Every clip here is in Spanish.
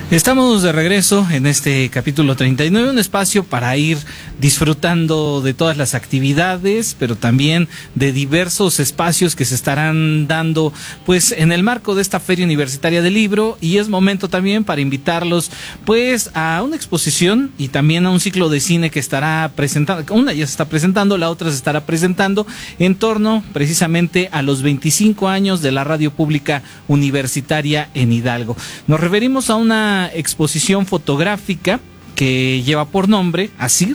Estamos de regreso en este capítulo 39, un espacio para ir disfrutando de todas las actividades, pero también de diversos espacios que se estarán dando pues en el marco de esta Feria Universitaria del Libro, y es momento también para invitarlos pues a una exposición y también a un ciclo de cine que estará presentando, una ya se está presentando, la otra se estará presentando en torno precisamente a los 25 años de la radio pública universitaria en Hidalgo. Nos referimos a una exposición fotográfica que lleva por nombre, así,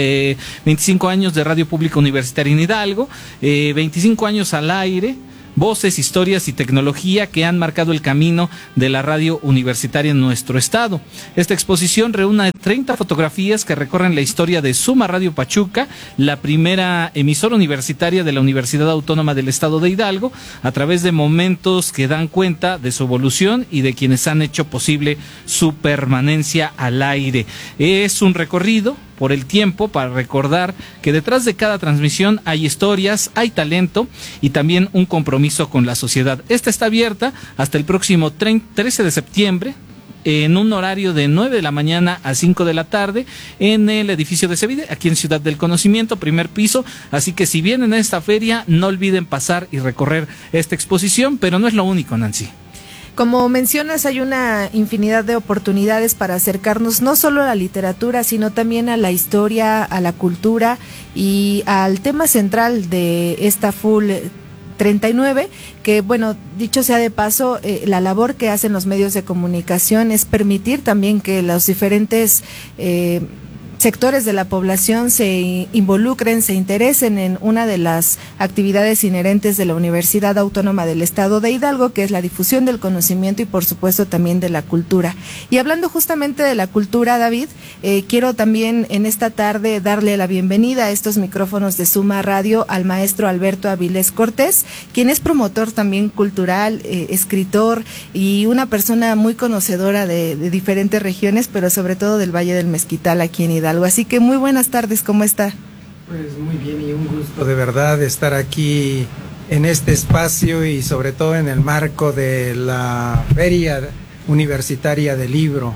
25 años de Radio Pública Universitaria en Hidalgo, 25 años al aire, voces, historias y tecnología que han marcado el camino de la radio universitaria en nuestro estado. Esta exposición reúne 30 fotografías que recorren la historia de Suma Radio Pachuca, la primera emisora universitaria de la Universidad Autónoma del Estado de Hidalgo, a través de momentos que dan cuenta de su evolución y de quienes han hecho posible su permanencia al aire. Es un recorrido por el tiempo para recordar que detrás de cada transmisión hay historias, hay talento y también un compromiso con la sociedad. Esta está abierta hasta el próximo 13 de septiembre en un horario de 9 de la mañana a 5 de la tarde en el edificio de Cevide, aquí en Ciudad del Conocimiento, primer piso. Así que si vienen a esta feria, no olviden pasar y recorrer esta exposición, pero no es lo único, Nancy. Como mencionas, hay una infinidad de oportunidades para acercarnos no solo a la literatura, sino también a la historia, a la cultura y al tema central de esta Full 39, que bueno, dicho sea de paso, la labor que hacen los medios de comunicación es permitir también que los diferentes sectores de la población se involucren, se interesen en una de las actividades inherentes de la Universidad Autónoma del Estado de Hidalgo, que es la difusión del conocimiento y por supuesto también de la cultura. Y hablando justamente de la cultura, David, quiero también en esta tarde darle la bienvenida a estos micrófonos de Suma Radio al maestro Alberto Avilés Cortés, quien es promotor también cultural, escritor y una persona muy conocedora de diferentes regiones, pero sobre todo del Valle del Mezquital aquí en Hidalgo. Así que muy buenas tardes, ¿cómo está? Pues muy bien y un gusto de verdad estar aquí en este espacio y sobre todo en el marco de la Feria Universitaria del Libro.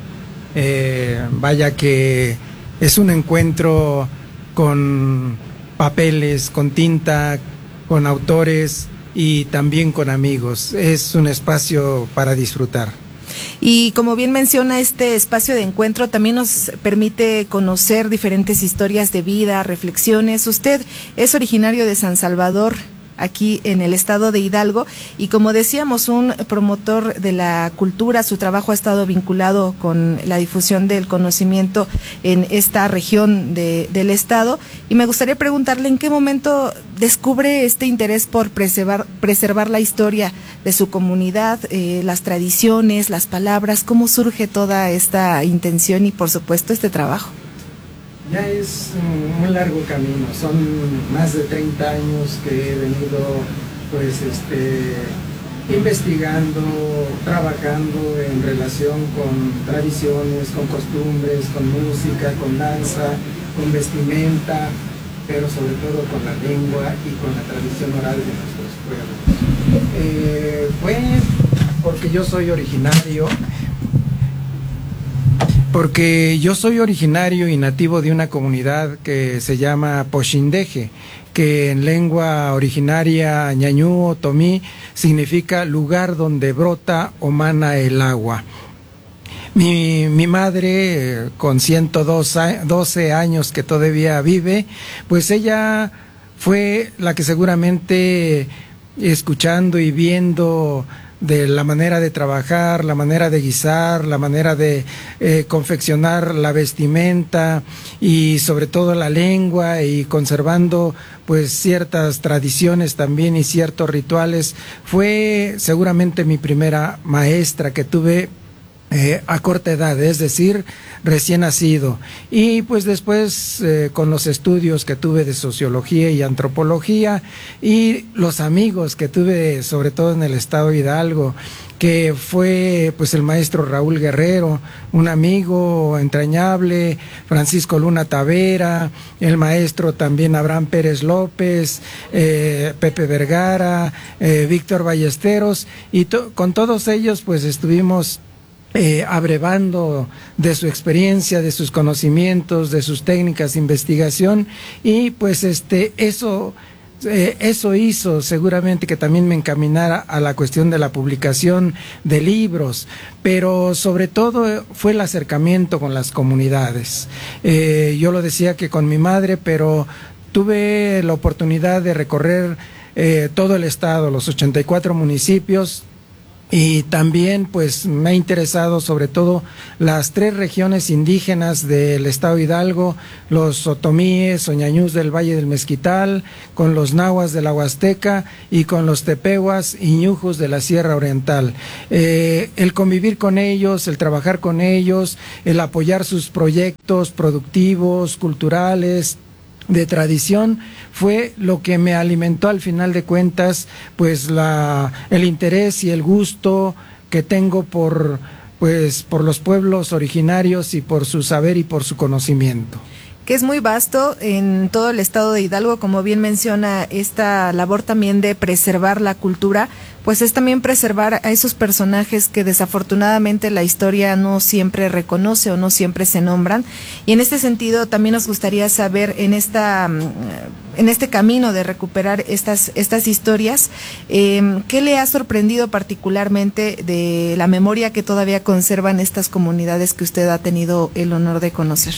Vaya que es un encuentro con papeles, con tinta, con autores y también con amigos. Es un espacio para disfrutar. Y como bien menciona, este espacio de encuentro también nos permite conocer diferentes historias de vida, reflexiones. Usted es originario de San Salvador, aquí en el estado de Hidalgo, y como decíamos, un promotor de la cultura. Su trabajo ha estado vinculado con la difusión del conocimiento en esta región del estado, y me gustaría preguntarle en qué momento descubre este interés por preservar la historia de su comunidad, las tradiciones, las palabras. ¿Cómo surge toda esta intención y por supuesto este trabajo? Ya es un largo camino, son más de 30 años que he venido pues investigando, trabajando en relación con tradiciones, con costumbres, con música, con danza, con vestimenta, pero sobre todo con la lengua y con la tradición oral de nuestros pueblos. Pues porque yo soy originario y nativo de una comunidad que se llama Poxindeje, que en lengua originaria ñañú o tomí significa lugar donde brota o mana el agua. Mi madre, con 112 años que todavía vive, pues ella fue la que seguramente, escuchando y viendo de la manera de trabajar, la manera de guisar, la manera de confeccionar la vestimenta y sobre todo la lengua, y conservando pues ciertas tradiciones también y ciertos rituales, fue seguramente mi primera maestra que tuve a corta edad, es decir, recién nacido. Y pues después con los estudios que tuve de sociología y antropología y los amigos que tuve sobre todo en el estado de Hidalgo, que fue pues el maestro Raúl Guerrero, un amigo entrañable, Francisco Luna Tavera, el maestro también Abraham Pérez López, Pepe Vergara, Víctor Ballesteros, y con todos ellos pues estuvimos abrevando de su experiencia, de sus conocimientos, de sus técnicas de investigación, y pues eso hizo seguramente que también me encaminara a la cuestión de la publicación de libros, pero sobre todo fue el acercamiento con las comunidades. Yo lo decía que con mi madre, pero tuve la oportunidad de recorrer todo el estado, los 84 municipios, y también pues me ha interesado sobre todo las 3 regiones indígenas del estado Hidalgo, los otomíes o ñañús del Valle del Mezquital, con los nahuas de la Huasteca y con los tepehuas y ñujos de la Sierra Oriental. El convivir con ellos, el trabajar con ellos, el apoyar sus proyectos productivos, culturales, de tradición, fue lo que me alimentó al final de cuentas pues el interés y el gusto que tengo por los pueblos originarios y por su saber y por su conocimiento. Que es muy vasto en todo el estado de Hidalgo, como bien menciona, esta labor también de preservar la cultura, pues es también preservar a esos personajes que desafortunadamente la historia no siempre reconoce o no siempre se nombran, y en este sentido también nos gustaría saber en este camino de recuperar estas historias, ¿qué le ha sorprendido particularmente de la memoria que todavía conservan estas comunidades que usted ha tenido el honor de conocer?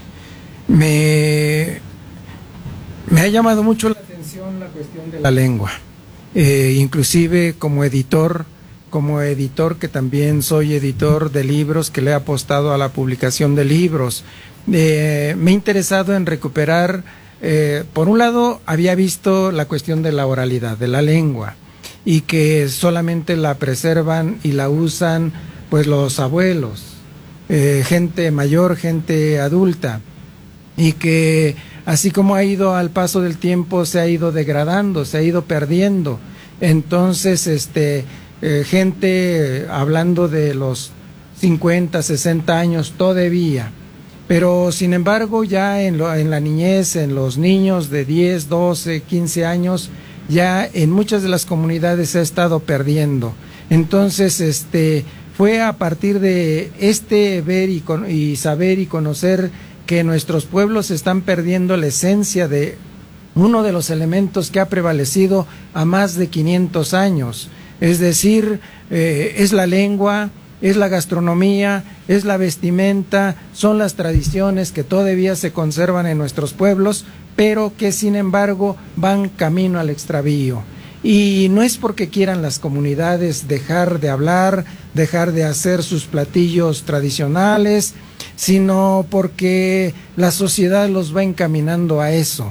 Me ha llamado mucho la atención la cuestión de la lengua, inclusive como editor que también soy editor de libros, que le he apostado a la publicación de libros. Me he interesado en recuperar, por un lado había visto la cuestión de la oralidad, de la lengua, y que solamente la preservan y la usan pues los abuelos, gente mayor, gente adulta, y que así como ha ido al paso del tiempo se ha ido degradando, se ha ido perdiendo. Entonces gente hablando de los 50, 60 años todavía, pero sin embargo ya en la niñez, en los niños de 10, 12, 15 años, ya en muchas de las comunidades se ha estado perdiendo. Entonces fue a partir de ver y saber y conocer que nuestros pueblos están perdiendo la esencia de uno de los elementos que ha prevalecido a más de 500 años, es decir, es la lengua, es la gastronomía, es la vestimenta, son las tradiciones que todavía se conservan en nuestros pueblos, pero que sin embargo van camino al extravío. Y no es porque quieran las comunidades dejar de hablar, dejar de hacer sus platillos tradicionales, sino porque la sociedad los va encaminando a eso,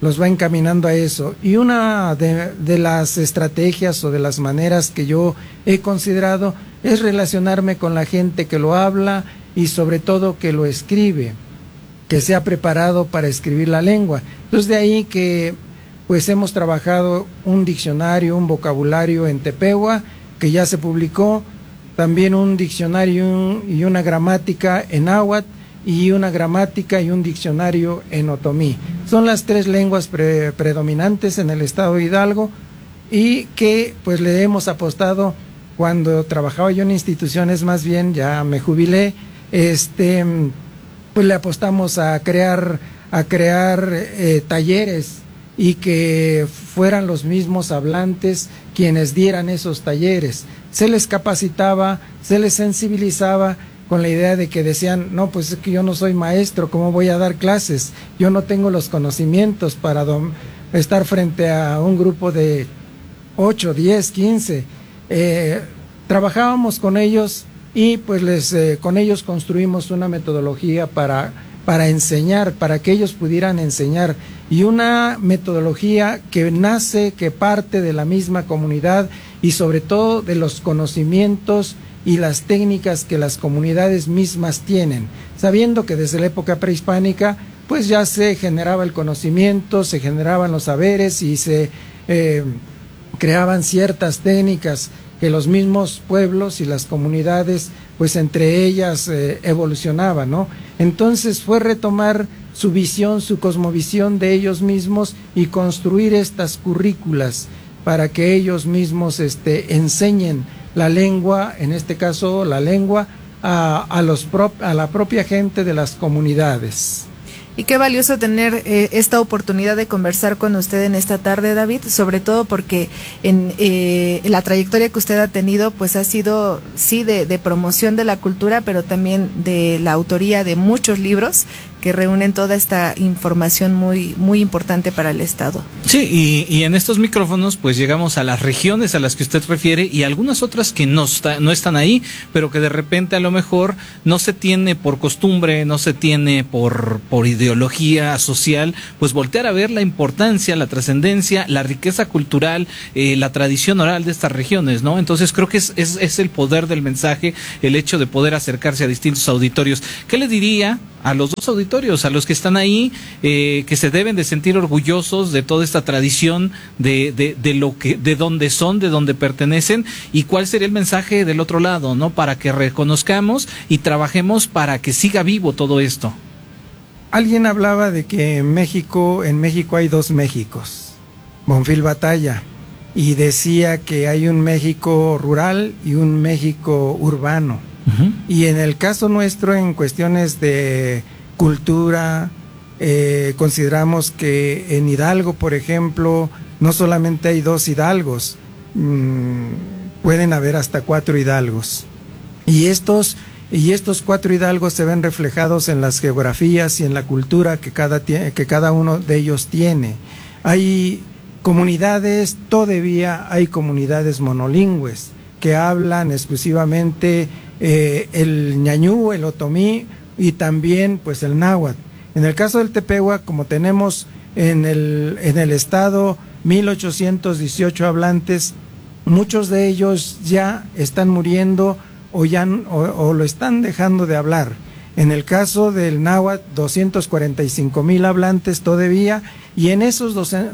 Y una de las estrategias o de las maneras que yo he considerado es relacionarme con la gente que lo habla y sobre todo que lo escribe, que se ha preparado para escribir la lengua. Entonces de ahí que pues hemos trabajado un diccionario, un vocabulario en tepehua, que ya se publicó, también un diccionario y una gramática en náhuatl, y una gramática y un diccionario en otomí. Son las 3 lenguas predominantes en el estado de Hidalgo, y que pues le hemos apostado cuando trabajaba yo en instituciones, más bien ya me jubilé, pues le apostamos a crear talleres, y que fueran los mismos hablantes quienes dieran esos talleres. Se les capacitaba, se les sensibilizaba con la idea de que decían, no, pues es que yo no soy maestro, ¿cómo voy a dar clases? Yo no tengo los conocimientos para estar frente a un grupo de 8, 10, 15. Trabajábamos con ellos y pues con ellos construimos una metodología para enseñar, para que ellos pudieran enseñar, y una metodología que parte de la misma comunidad y sobre todo de los conocimientos y las técnicas que las comunidades mismas tienen, sabiendo que desde la época prehispánica pues ya se generaba el conocimiento, se generaban los saberes y se creaban ciertas técnicas que los mismos pueblos y las comunidades pues entre ellas evolucionaban, ¿no? Entonces fue retomar su visión, su cosmovisión de ellos mismos y construir estas currículas para que ellos mismos enseñen la lengua, en este caso la lengua, a la propia gente de las comunidades. Y qué valioso tener esta oportunidad de conversar con usted en esta tarde, David, sobre todo porque en la trayectoria que usted ha tenido, pues ha sido, sí, de promoción de la cultura, pero también de la autoría de muchos libros que reúnen toda esta información muy, muy importante para el Estado. Sí, y en estos micrófonos pues llegamos a las regiones a las que usted refiere y algunas otras que no están ahí, pero que de repente a lo mejor no se tiene por costumbre, no se tiene por ideología social, pues voltear a ver la importancia, la trascendencia, la riqueza cultural, la tradición oral de estas regiones, ¿no? Entonces creo que es el poder del mensaje, el hecho de poder acercarse a distintos auditorios. ¿Qué le diría a los dos auditorios, a los que están ahí, que se deben de sentir orgullosos de toda esta tradición, de dónde son, de dónde pertenecen, y cuál sería el mensaje del otro lado, ¿no? Para que reconozcamos y trabajemos para que siga vivo todo esto? Alguien hablaba de que en México hay dos Méxicos, Bonfil Batalla, y decía que hay un México rural y un México urbano. Uh-huh. Y en el caso nuestro, en cuestiones de cultura, consideramos que en Hidalgo, por ejemplo, no solamente hay dos hidalgos, pueden haber hasta 4 hidalgos. Y estos 4 hidalgos se ven reflejados en las geografías y en la cultura que cada uno de ellos tiene. Hay comunidades, todavía hay comunidades monolingües que hablan exclusivamente el ñañú, el otomí y también pues el náhuatl. En el caso del Tepehua, como tenemos en el estado 1818 hablantes, muchos de ellos ya están muriendo o lo están dejando de hablar. En el caso del náhuatl, 245,000 hablantes todavía, y en esos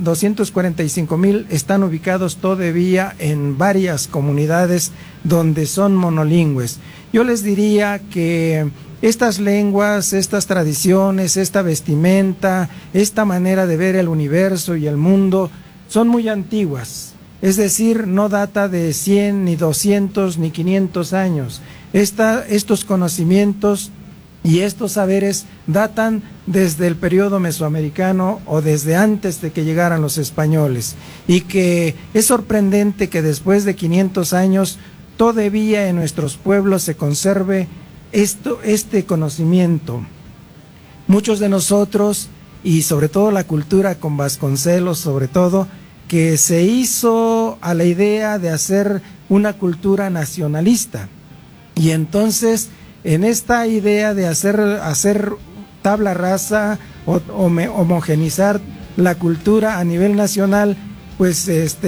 245,000 están ubicados todavía en varias comunidades donde son monolingües. Yo les diría que estas lenguas, estas tradiciones, esta vestimenta, esta manera de ver el universo y el mundo son muy antiguas. Es decir, no data de 100, ni 200, ni 500 años. Estos conocimientos y estos saberes datan desde el periodo mesoamericano o desde antes de que llegaran los españoles. Y que es sorprendente que después de 500 años todavía en nuestros pueblos se conserve este conocimiento. Muchos de nosotros, y sobre todo la cultura con Vasconcelos, sobre todo, que se hizo a la idea de hacer una cultura nacionalista. Y entonces, en esta idea de hacer tabla rasa o homogenizar la cultura a nivel nacional, pues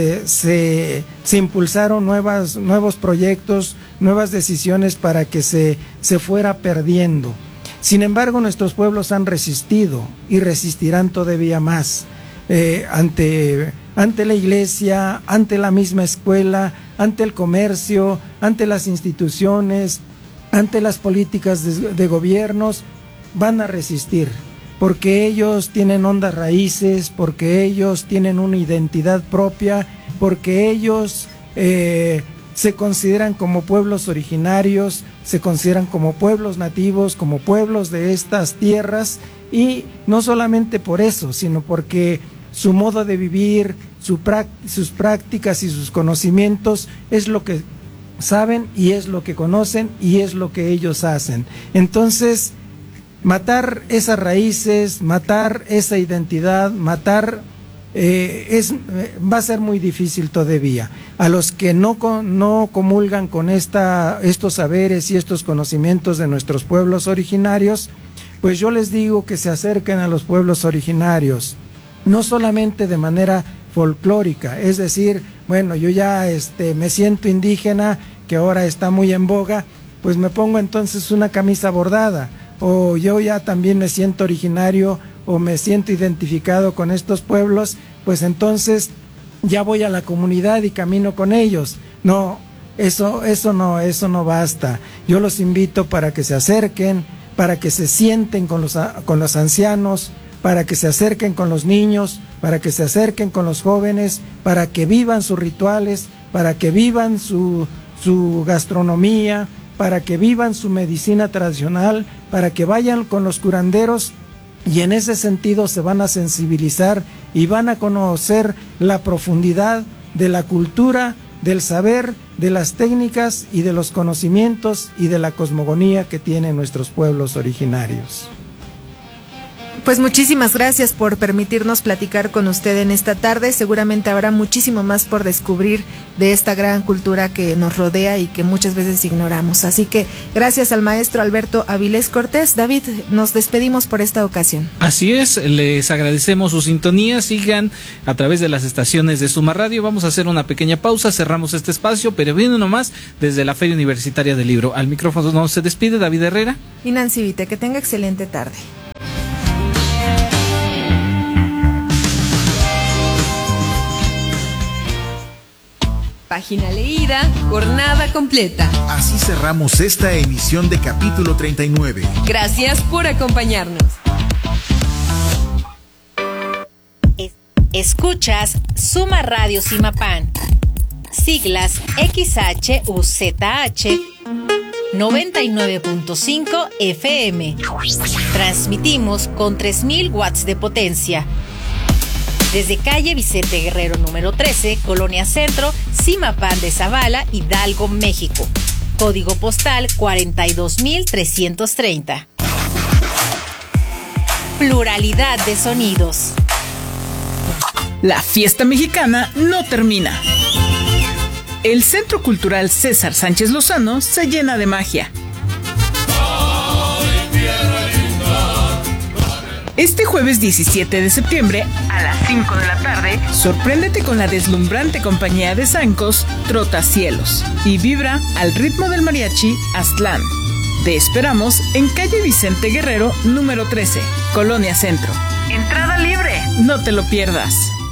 se impulsaron nuevos proyectos, nuevas decisiones para que se fuera perdiendo. Sin embargo, nuestros pueblos han resistido y resistirán todavía más ante la iglesia, ante la misma escuela, ante el comercio, ante las instituciones, ante las políticas de gobiernos. Van a resistir, porque ellos tienen hondas raíces, porque ellos tienen una identidad propia, porque ellos se consideran como pueblos originarios, se consideran como pueblos nativos, como pueblos de estas tierras, y no solamente por eso, sino porque su modo de vivir, sus prácticas y sus conocimientos es lo que saben y es lo que conocen y es lo que ellos hacen. Entonces, matar esas raíces, matar esa identidad, va a ser muy difícil todavía. A los que no comulgan con estos saberes y estos conocimientos de nuestros pueblos originarios, pues yo les digo que se acerquen a los pueblos originarios, no solamente de manera folclórica, es decir, bueno, yo ya me siento indígena, que ahora está muy en boga, pues me pongo entonces una camisa bordada, o yo ya también me siento originario o me siento identificado con estos pueblos, pues entonces ya voy a la comunidad y camino con ellos. No, eso no basta. Yo los invito para que se acerquen, para que se sienten con los ancianos, para que se acerquen con los niños, para que se acerquen con los jóvenes, para que vivan sus rituales, para que vivan su su gastronomía, para que vivan su medicina tradicional, para que vayan con los curanderos, y en ese sentido se van a sensibilizar y van a conocer la profundidad de la cultura, del saber, de las técnicas y de los conocimientos y de la cosmogonía que tienen nuestros pueblos originarios. Pues muchísimas gracias por permitirnos platicar con usted en esta tarde. Seguramente habrá muchísimo más por descubrir de esta gran cultura que nos rodea y que muchas veces ignoramos. Así que gracias al maestro Alberto Avilés Cortés. David, nos despedimos por esta ocasión. Así es, les agradecemos su sintonía. Sigan a través de las estaciones de Suma Radio. Vamos a hacer una pequeña pausa, cerramos este espacio, pero viene nomás desde la Feria Universitaria del Libro. Al micrófono no se despide David Herrera y Nancy Vite. Que tenga excelente tarde. Página leída, jornada completa. Así cerramos esta emisión de capítulo 39. Gracias por acompañarnos. Escuchas Suma Radio Simapán. Siglas XHUZH 99.5 FM. Transmitimos con 3000 watts de potencia. Desde calle Vicente Guerrero número 13, Colonia Centro, Simapán de Zavala, Hidalgo, México. Código postal 42330. Pluralidad de sonidos. La fiesta mexicana no termina. El Centro Cultural César Sánchez Lozano se llena de magia. Este jueves 17 de septiembre, a las 5 de la tarde, sorpréndete con la deslumbrante compañía de zancos Trotacielos y vibra al ritmo del mariachi Aztlán. Te esperamos en calle Vicente Guerrero, número 13, Colonia Centro. Entrada libre, no te lo pierdas.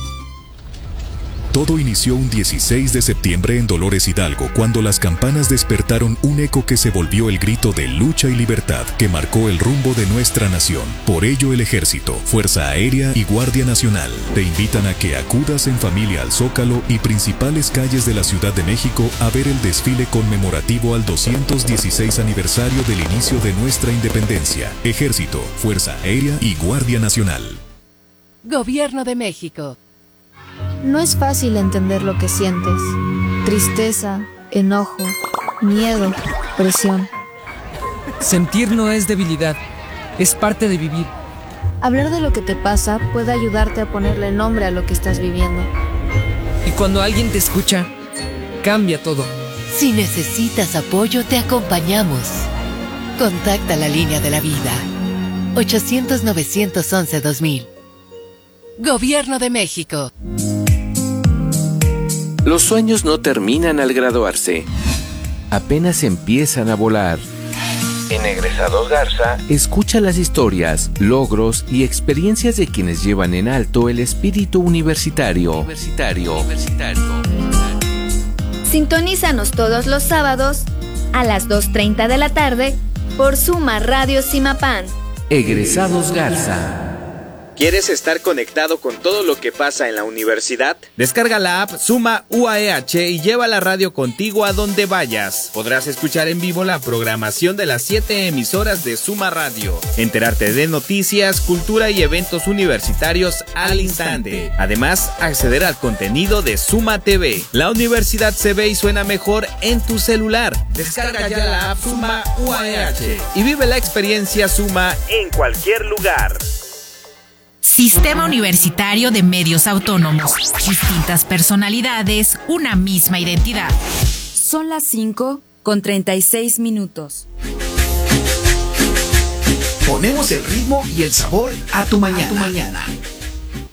Todo inició un 16 de septiembre en Dolores Hidalgo, cuando las campanas despertaron un eco que se volvió el grito de lucha y libertad que marcó el rumbo de nuestra nación. Por ello, el Ejército, Fuerza Aérea y Guardia Nacional te invitan a que acudas en familia al Zócalo y principales calles de la Ciudad de México a ver el desfile conmemorativo al 216 aniversario del inicio de nuestra independencia. Ejército, Fuerza Aérea y Guardia Nacional. Gobierno de México. No es fácil entender lo que sientes. Tristeza, enojo, miedo, presión. Sentir no es debilidad, es parte de vivir. Hablar de lo que te pasa puede ayudarte a ponerle nombre a lo que estás viviendo. Y cuando alguien te escucha, cambia todo. Si necesitas apoyo, te acompañamos. Contacta la línea de la vida. 800-911-2000. Gobierno de México. Los sueños no terminan al graduarse, apenas empiezan a volar. En Egresados Garza, escucha las historias, logros y experiencias de quienes llevan en alto el espíritu universitario. Sintonízanos todos los sábados a las 2:30 de la tarde por Suma Radio Simapán. Egresados Garza. ¿Quieres estar conectado con todo lo que pasa en la universidad? Descarga la app Suma UAEH y lleva la radio contigo a donde vayas. Podrás escuchar en vivo la programación de las 7 emisoras de Suma Radio, enterarte de noticias, cultura y eventos universitarios al instante. Además, acceder al contenido de Suma TV. La universidad se ve y suena mejor en tu celular. Descarga ya la app Suma UAEH y vive la experiencia Suma en cualquier lugar. Sistema Universitario de Medios Autónomos. Distintas personalidades, una misma identidad. Son las 5:36. Ponemos el ritmo y el sabor a tu mañana.